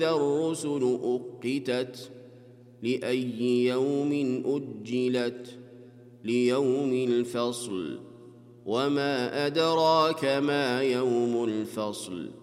الرسل أقتت لأي يوم أجلت ليوم الفصل وما أدراك ما يوم الفصل